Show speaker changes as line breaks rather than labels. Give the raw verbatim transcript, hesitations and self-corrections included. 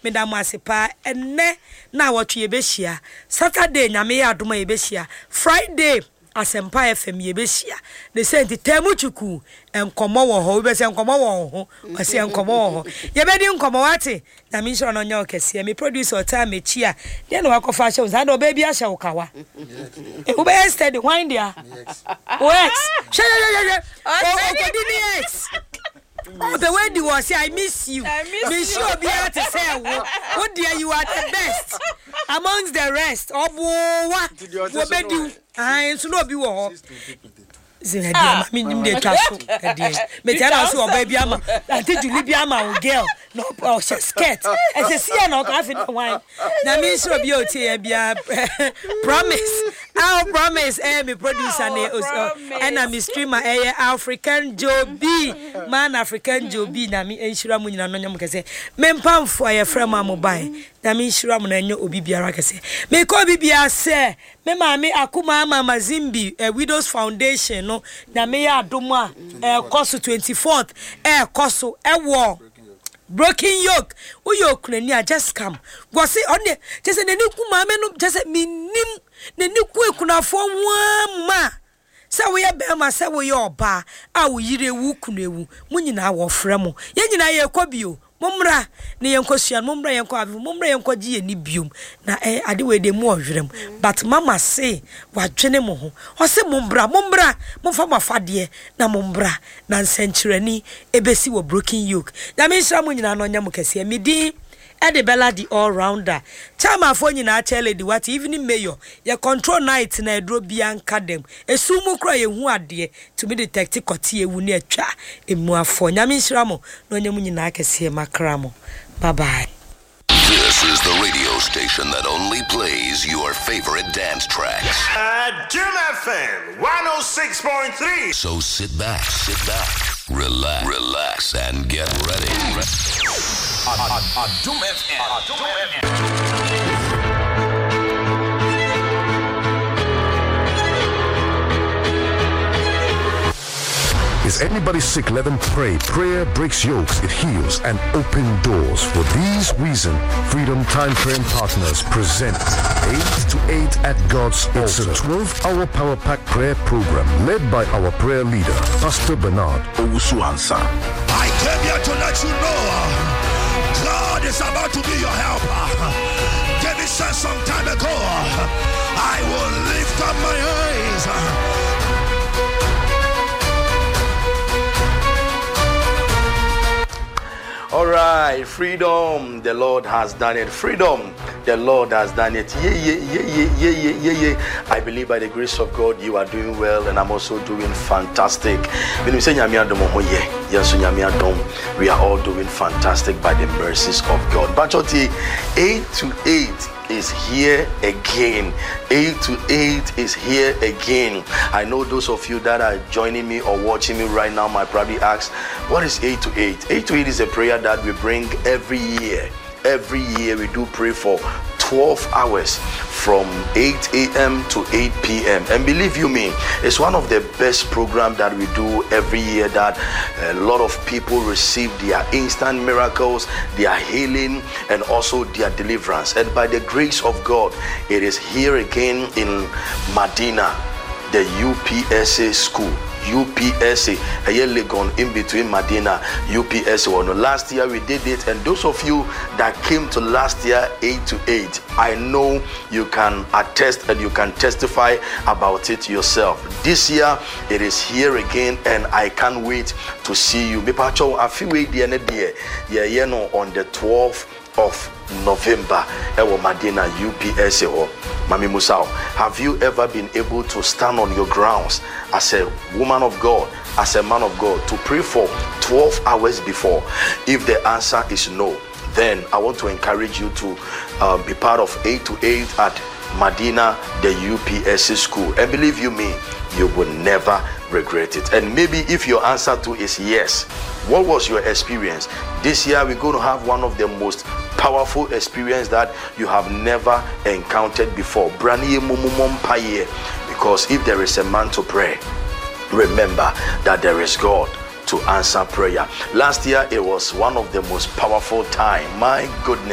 medam asepa enne na wotwe yebehia Saturday nyame ya adoma yebehia Friday Asempa F M yebehia de senti temu chuku enkomo wo ho be se enkomo wo ho ase enkomo wo ho yebedi enkomo wate na mi nso no nya okese mi producer time echi a de na wakofa hye za na oba bi ahye wo kawa e wo be steady wind dia wax she she she o ko di ni x Oh, the way you was, I miss you. I miss me you. Sure be able to say, what dear, you are the best amongst the rest. Oh, what? What made you? I so no be war. Zin dia me nim de twaso dia. Me tia na so oba bia ma. Ante Julie bia ma girl. No oh she skirt. E se sia na o ka fi the wine. Na me sure be o tie bia promise. I'll promise eh me producer ne and na me streamer eh African Joe B. Man African Joe B na me enshira mu nyina no nyam kese. Me mpamfo aye frame amobai. Na me enshira mu na enyo obi biara kese. Me ko obi bia se me ma me akuma mama Zimbi eh, Widows Foundation no na me ya adomo a eh course twenty-fourth eh course eh wo Broken Yoke uyo krania just come go say on the just say neni ku ma me no just say minim neni ku ekunafo nwa ma say we be ma say we oba a wo yire wu kunewu munyina wo fremo ye nyina ye kobio Mumra ni yenkosua mumra yenko avu mumra yenko ji eni biom na eh ade we de mu ohwerem but mama say wadwene mo ho o se mumra mumra mumfa mafade na mumra na nsenkyerani ebesi wo Broken Yoke na me nhira mo nyina no nya mo kase medi Ede Bella the all rounder chama fo nyina chele di what evening mayor ye control night na edro bia nka dem esumu kro ye hu ade to me detect kote ewu na atwa emu afo nyame nhira mo no nyam nyina akese makra mo bye bye.
This is the radio station that only plays your favorite dance tracks.
Uh, Jim F M one oh six point three.
So sit back, sit back, relax, relax, and get ready. Jim F M.
Is anybody sick? Let them pray. Prayer breaks yokes, it heals, and opens doors. For these reasons, Freedom Time Praying Partners present eight to eight at God's Altar. It's a twelve-hour power pack prayer program led by our prayer leader, Pastor Bernard Owusu-Ansah.
I came here to let you know God is about to be your helper. David said some time ago, I will lift up my eyes.
All right, freedom, the Lord has done it. Freedom, the Lord has done it. Yeah, yeah, yeah, yeah, yeah, yeah, yeah, yeah. I believe by the grace of God, you are doing well, and I'm also doing fantastic. When we say Nyame Adom, oh yeah, yes, Nyame Adom, we are all doing fantastic by the mercies of God. But eight to eight is here again. eight to eight is here again. I know those of you that are joining me or watching me right now might probably ask, what is eight to eight? eight to eight is a prayer that we bring every year. Every year we do pray for twelve hours from eight a.m. to eight p.m. And believe you me, it's one of the best programs that we do every year that a lot of people receive their instant miracles, their healing, and also their deliverance. And by the grace of God, it is here again in Medina, the U P S A school. U P S A, a year Legon in between Medina, U P S A. Well, last year we did it, and those of you that came to last year eight to eight, I know you can attest and you can testify about it yourself. This year it is here again, and I can't wait to see you. I feel wait the end year, yeah, you know, on the twelfth of November, Ewo Medina U P S A. Mami Musao, have you ever been able to stand on your grounds as a woman of God, as a man of God, to pray for twelve hours before? If the answer is no, then I want to encourage you to uh, be part of eight to eight at Medina, the U P S A school. And believe you me, you will never regret it. And maybe if your answer to is yes, what was your experience? This year we're going to have one of the most powerful experience that you have never encountered before. Because if there is a man to pray, remember that there is God to answer prayer. Last year it was one of the most powerful time. My goodness.